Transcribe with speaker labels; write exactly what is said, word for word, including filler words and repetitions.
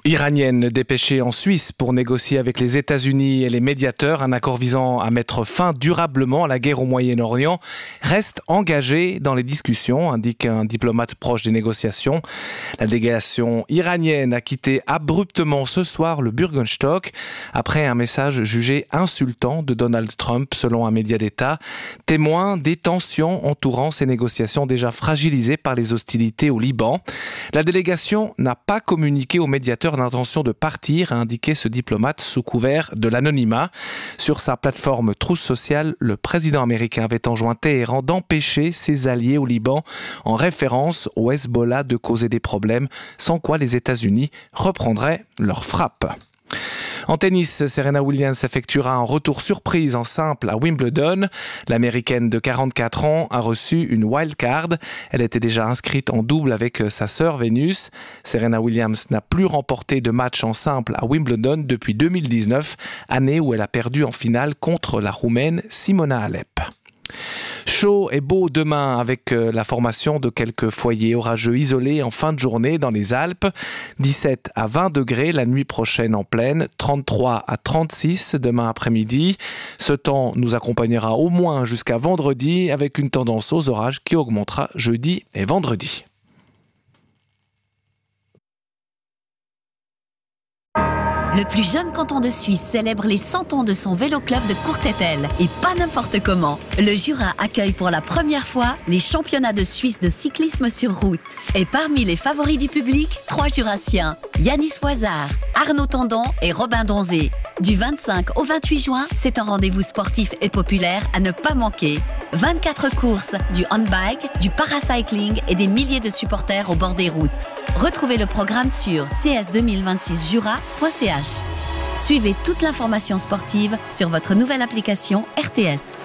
Speaker 1: Iranienne dépêchée en Suisse pour négocier avec les États-Unis et les médiateurs un accord visant à mettre fin durablement à la guerre au Moyen-Orient reste engagée dans les discussions, indique un diplomate proche des négociations. La délégation iranienne a quitté abruptement ce soir le Bürgerstock après un message jugé insultant de Donald Trump selon un média d'État, témoin des tensions entourant ces négociations déjà fragilisées par les hostilités au Liban. La délégation n'a pas communiqué aux médiateurs l'intention de partir, a indiqué ce diplomate sous couvert de l'anonymat. Sur sa plateforme Truth Social, le président américain avait enjoint Téhéran d'empêcher ses alliés au Liban en référence au Hezbollah de causer des problèmes, sans quoi les États-Unis reprendraient leur frappe. En tennis, Serena Williams effectuera un retour surprise en simple à Wimbledon. L'américaine de quarante-quatre ans a reçu une wildcard. Elle était déjà inscrite en double avec sa sœur Vénus. Serena Williams n'a plus remporté de match en simple à Wimbledon depuis deux mille dix-neuf, année où elle a perdu en finale contre la Roumaine Simona Halep. Chaud et beau demain avec la formation de quelques foyers orageux isolés en fin de journée dans les Alpes. dix-sept à vingt degrés la nuit prochaine en plaine, trente-trois à trente-six demain après-midi. Ce temps nous accompagnera au moins jusqu'à vendredi avec une tendance aux orages qui augmentera jeudi et vendredi.
Speaker 2: Le plus jeune canton de Suisse célèbre les cent ans de son vélo club de Courtételle. Et pas n'importe comment. Le Jura accueille pour la première fois les championnats de Suisse de cyclisme sur route. Et parmi les favoris du public, trois Jurassiens. Yanis Voisard, Arnaud Tendon et Robin Donzé. Du vingt-cinq au vingt-huit juin, c'est un rendez-vous sportif et populaire à ne pas manquer. vingt-quatre courses, du handbike, du paracycling et des milliers de supporters au bord des routes. Retrouvez le programme sur c s deux mille vingt-six jura point c h. Suivez toute l'information sportive sur votre nouvelle application R T S.